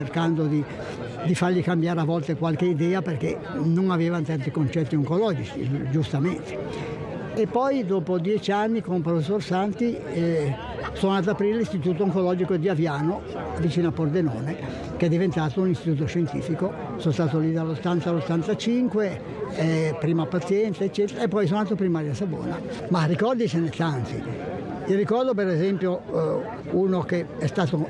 cercando di fargli cambiare a volte qualche idea perché non avevano tanti concetti oncologici, giustamente. E poi dopo 10 anni con il professor Santi sono andato ad aprire l'Istituto Oncologico di Aviano, vicino a Pordenone, che è diventato un istituto scientifico. Sono stato lì dall'80 all'85, prima paziente, eccetera, e poi sono andato primario a Savona. Ma ricordi ce n'è tanti. Io ricordo per esempio uno che è stato...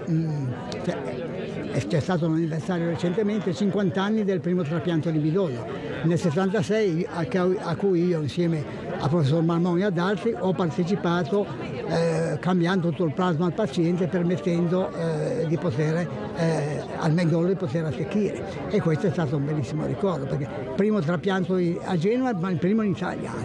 c'è stato un anniversario recentemente, 50 anni del primo trapianto di midollo, nel 76, a cui io insieme al professor Marmon e ad altri ho partecipato cambiando tutto il plasma al paziente, permettendo di poter, al midollo di poter attecchire. E questo è stato un bellissimo ricordo, perché il primo trapianto a Genova, ma il primo in Italia.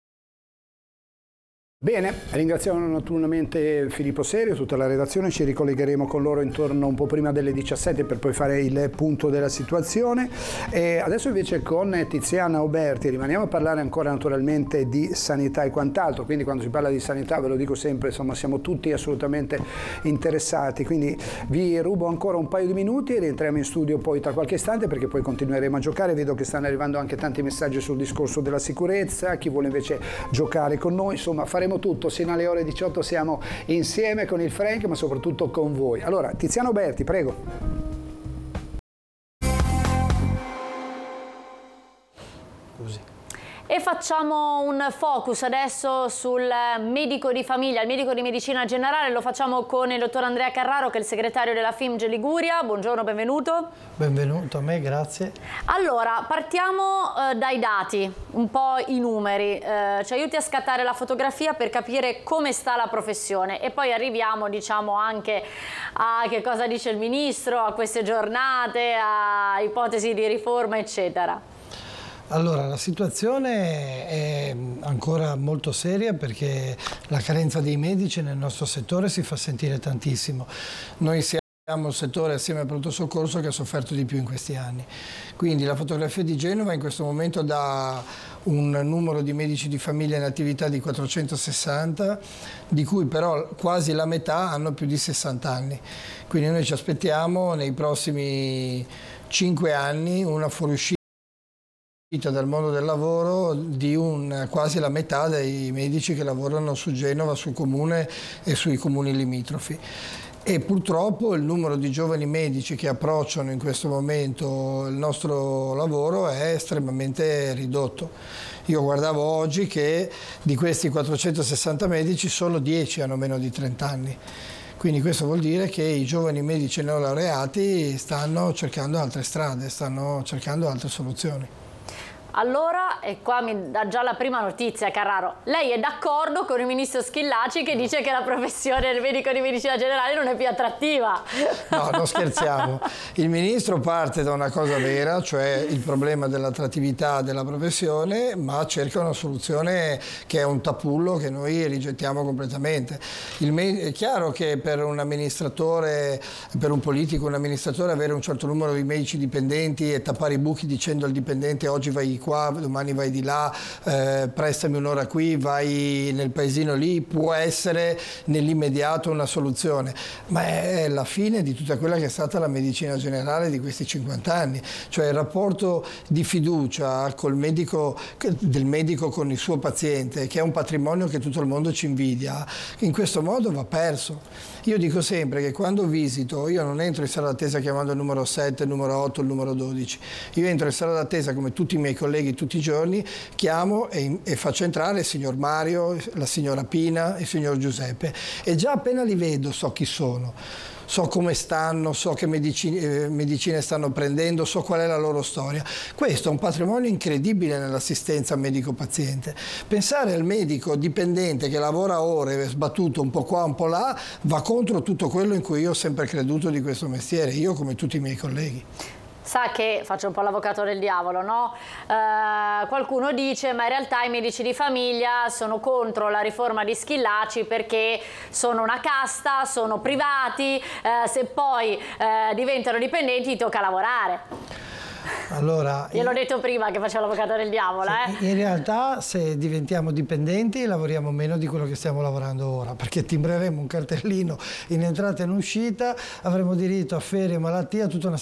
Bene, ringraziamo naturalmente Filippo Serio, tutta la redazione, ci ricollegheremo con loro intorno un po' prima delle 17 per poi fare il punto della situazione. E adesso invece con Tiziana Oberti rimaniamo a parlare ancora naturalmente di sanità e quant'altro, quindi quando si parla di sanità, ve lo dico sempre, insomma siamo tutti assolutamente interessati, quindi vi rubo ancora un paio di minuti e rientriamo in studio poi tra qualche istante perché poi continueremo a giocare. Vedo che stanno arrivando anche tanti messaggi sul discorso della sicurezza, chi vuole invece giocare con noi, insomma faremo tutto, sino alle ore 18 siamo insieme con il Frank, ma soprattutto con voi. Allora, Tiziano Berti, prego. Così. E facciamo un focus adesso sul medico di famiglia, il medico di medicina generale. Lo facciamo con il dottor Andrea Carraro, che è il segretario della FIMGE Liguria. Buongiorno, benvenuto. Benvenuto a me, grazie. Allora, partiamo dai dati, un po' i numeri. Ci aiuti a scattare la fotografia per capire come sta la professione e poi arriviamo, diciamo, anche a che cosa dice il ministro, a queste giornate, a ipotesi di riforma, eccetera. Allora, la situazione è ancora molto seria perché la carenza dei medici nel nostro settore si fa sentire tantissimo. Noi siamo il settore assieme al pronto soccorso che ha sofferto di più in questi anni. Quindi la fotografia di Genova in questo momento dà un numero di medici di famiglia in attività di 460, di cui però quasi la metà hanno più di 60 anni. Quindi noi ci aspettiamo nei prossimi 5 anni una fuoriuscita dal mondo del lavoro di quasi la metà dei medici che lavorano su Genova, sul comune e sui comuni limitrofi. E purtroppo il numero di giovani medici che approcciano in questo momento il nostro lavoro è estremamente ridotto. Io guardavo oggi che di questi 460 medici solo 10 hanno meno di 30 anni. Quindi questo vuol dire che i giovani medici neolaureati stanno cercando altre strade, stanno cercando altre soluzioni. Allora, e qua mi dà già la prima notizia, Carraro. Lei è d'accordo con il ministro Schillaci che dice che la professione del medico di medicina generale non è più attrattiva? No, non scherziamo. Il ministro parte da una cosa vera, cioè il problema dell'attrattività della professione, ma cerca una soluzione che è un tapullo che noi rigettiamo completamente. È chiaro che per un amministratore, per un politico, un amministratore, avere un certo numero di medici dipendenti e tappare i buchi dicendo al dipendente oggi vai qua, domani vai di là, prestami un'ora qui, vai nel paesino lì, può essere nell'immediato una soluzione, ma è la fine di tutta quella che è stata la medicina generale di questi 50 anni, cioè il rapporto di fiducia del medico con il suo paziente, che è un patrimonio che tutto il mondo ci invidia, in questo modo va perso. Io dico sempre che quando visito, io non entro in sala d'attesa chiamando il numero 7, il numero 8, il numero 12, io entro in sala d'attesa come tutti i miei colleghi tutti i giorni, chiamo e faccio entrare il signor Mario, la signora Pina, il signor Giuseppe e già appena li vedo so chi sono. So come stanno, so che medicine stanno prendendo, so qual è la loro storia. Questo è un patrimonio incredibile nell'assistenza medico-paziente. Pensare al medico dipendente che lavora ore, sbattuto un po' qua, un po' là, va contro tutto quello in cui io ho sempre creduto di questo mestiere, io come tutti i miei colleghi. Sa che, faccio un po' l'avvocato del diavolo, no? Qualcuno dice ma in realtà i medici di famiglia sono contro la riforma di Schillaci perché sono una casta, sono privati, se poi diventano dipendenti tocca lavorare. Allora, gliel'ho detto prima che facevo l'avvocato del diavolo, in realtà se diventiamo dipendenti lavoriamo meno di quello che stiamo lavorando ora, perché timbreremo un cartellino in entrata e in uscita, avremo diritto a ferie, malattia, tutta una